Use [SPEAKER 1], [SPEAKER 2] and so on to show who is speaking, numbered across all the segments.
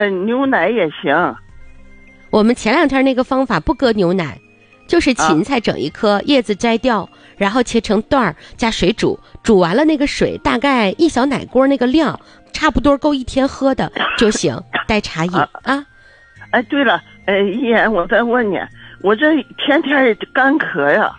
[SPEAKER 1] 牛奶也行。
[SPEAKER 2] 我们前2天那个方法不搁牛奶，就是芹菜整一颗，叶子摘掉，然后切成段儿，加水煮，煮完了那个水大概1小奶锅那个量，差不多够1天喝的就行，带茶饮啊。
[SPEAKER 1] 哎，对了，依然我再问你，我这天天干咳呀。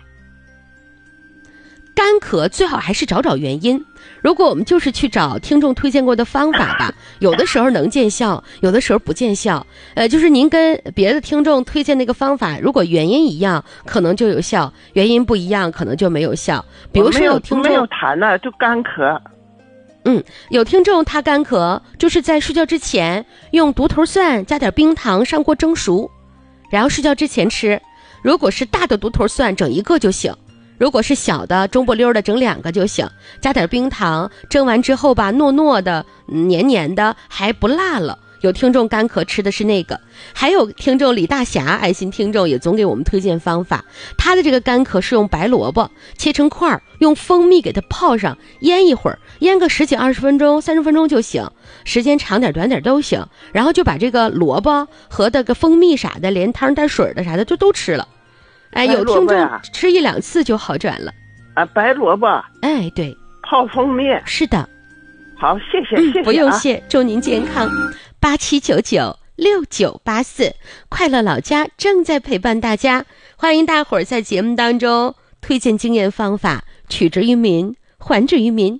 [SPEAKER 2] 干咳最好还是找原因。如果我们就是去找听众推荐过的方法吧，有的时候能见效，有的时候不见效。就是您跟别的听众推荐那个方法，如果原因一样，可能就有效；原因不一样，可能就没有效。比如说有听众
[SPEAKER 1] 没有痰呢，就干咳。
[SPEAKER 2] 有听众他干咳，就是在睡觉之前用独头蒜加点冰糖上锅蒸熟，然后睡觉之前吃。如果是大的独头蒜，整1个就行。如果是小的中不溜的，整2个就行，加点冰糖，蒸完之后吧，糯糯的黏黏的，还不辣了。有听众干咳吃的是那个，还有听众李大侠，爱心听众也总给我们推荐方法。他的这个干咳是用白萝卜切成块，用蜂蜜给它泡上，腌一会儿，腌个10几20分钟30分钟就行，时间长点短点都行。然后就把这个萝卜和这个蜂蜜啥的，连汤带水的啥的就都吃了。有听众吃1、2次就好转了。
[SPEAKER 1] 白萝卜。
[SPEAKER 2] 对，
[SPEAKER 1] 泡蜂蜜。是
[SPEAKER 2] 的。
[SPEAKER 1] 好，谢谢。
[SPEAKER 2] 不用谢，祝您健康。87996984，快乐老家正在陪伴大家，欢迎大伙儿在节目当中推荐经验方法，取之于民，还之于民。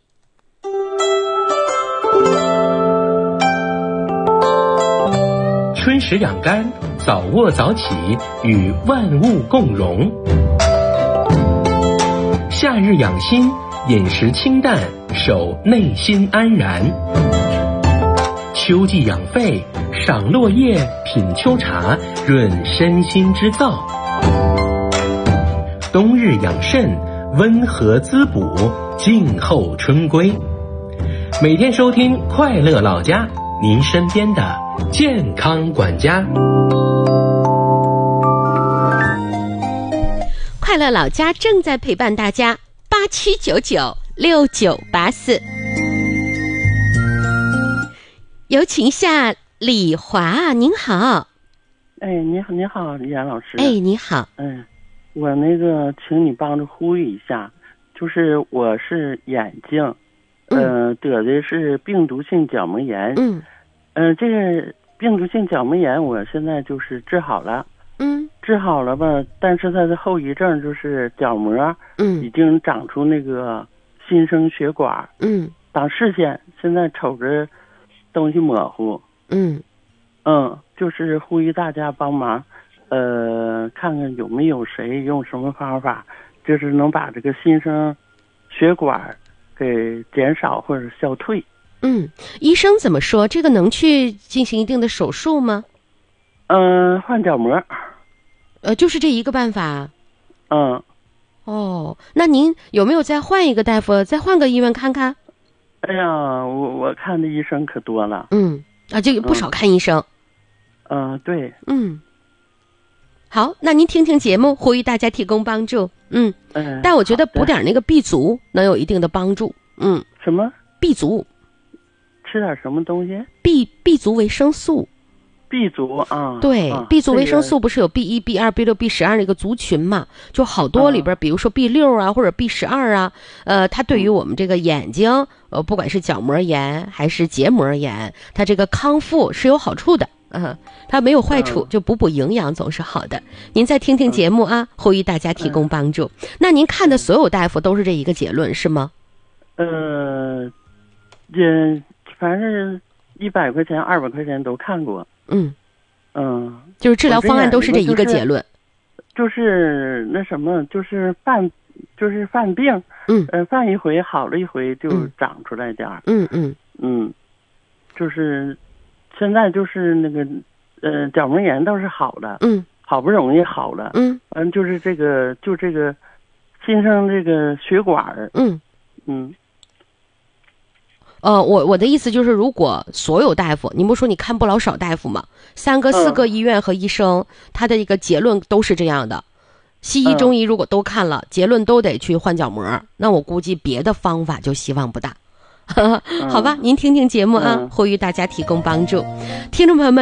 [SPEAKER 3] 春时养肝，早卧早起，与万物共荣；夏日养心，饮食清淡，守内心安然；秋季养肺，赏落叶，品秋茶，润身心之燥；冬日养肾，温和滋补，静候春归。每天收听快乐老家，您身边的健康管家。
[SPEAKER 2] 快乐老家正在陪伴大家，87996984。有请下李华，您好。
[SPEAKER 4] 你好，李岩老师。
[SPEAKER 2] 你好。
[SPEAKER 4] 我那个，请你帮着呼吁一下，就是我是眼睛，得的是病毒性角膜炎。这个病毒性角膜炎，我现在就是治好了。治好了吧，但是它的后遗症就是角膜，已经长出那个新生血管，挡视线，现在瞅着东西模糊。就是呼吁大家帮忙，看看有没有谁用什么方法，就是能把这个新生血管给减少或者消退。
[SPEAKER 2] 医生怎么说？这个能去进行一定的手术吗？
[SPEAKER 4] 换角膜。
[SPEAKER 2] 就是这一个办法。
[SPEAKER 4] 哦，
[SPEAKER 2] 那您有没有再换一个大夫，再换个医院看看？
[SPEAKER 4] 哎呀，我看的医生可多了。
[SPEAKER 2] 就不少看医生。
[SPEAKER 4] 对。
[SPEAKER 2] 好，那您听听节目，呼吁大家提供帮助。但我觉得补点那个 B 族能有一定的帮助。
[SPEAKER 4] 什么
[SPEAKER 2] B 族？
[SPEAKER 4] 吃点什么东西
[SPEAKER 2] ？B 族维生素。
[SPEAKER 4] B 族啊，
[SPEAKER 2] 对，B 族维生素不是有 B1、B2、B6、B12那个族群嘛？就好多里边，比如说 B6啊，或者 B12啊，它对于我们这个眼睛，不管是角膜炎还是结膜炎，它这个康复是有好处的。它没有坏处，就补营养总是好的。您再听听节目啊，呼吁大家提供帮助。那您看的所有大夫都是这一个结论是吗？
[SPEAKER 4] 反正100块钱、200块钱都看过。
[SPEAKER 2] 就是治疗方案都是这一个结论。
[SPEAKER 4] 就是那什么，就是犯病。犯一回好了一回就长出来点儿。就是现在就是那个角膜炎倒是好了。好不容易好了。就是这个新生这个血管。
[SPEAKER 2] 我的意思就是，如果所有大夫，你不说你看不老少大夫吗？3个4个医院和医生，他的一个结论都是这样的。西医中医如果都看了，结论都得去换角膜，那我估计别的方法就希望不大。 好吧，您听听节目啊，呼吁大家提供帮助。听众朋友们。